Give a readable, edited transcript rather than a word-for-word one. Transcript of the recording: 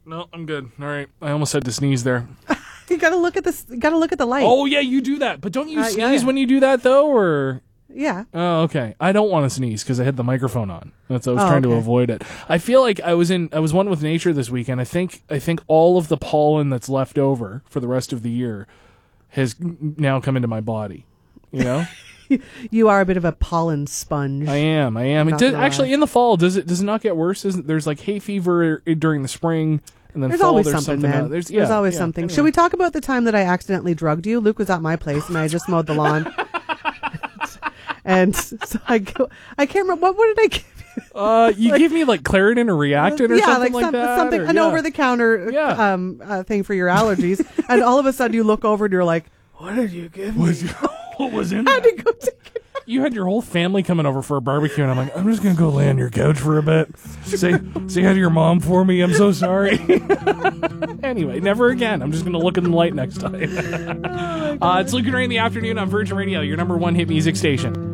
No, I'm good. All right. I almost had to sneeze there. You gotta look at this. You gotta look at the light. Oh, yeah, you do that. But don't you sneeze yeah. when you do that, though, or... Yeah. Oh, okay. I don't want to sneeze because I had the microphone on. That's I was trying to okay. avoid it. I feel like I was one with nature this weekend. I think all of the pollen that's left over for the rest of the year has now come into my body. You know? You are a bit of a pollen sponge. I am. It does, actually in the fall. Does it not get worse? There's like hay fever during the spring. And then There's fall, always there's something, something man. else. There's always something. Anyway. Should we talk about the time that I accidentally drugged you? Luke was at my place and I just mowed the lawn. And so I can't remember. What did I give you? You give me like Claritin or Reactin or something like that? Something, or, an over-the-counter thing for your allergies. And all of a sudden you look over and you're like, what did you give me? What was in I had that? to go take it. You had your whole family coming over for a barbecue, and I'm like, I'm just going to go lay on your couch for a bit. Say hi to your mom for me. I'm so sorry. Anyway, never again. I'm just going to look in the light next time. It's Luke and Ray in the afternoon on Virgin Radio, your number one hit music station.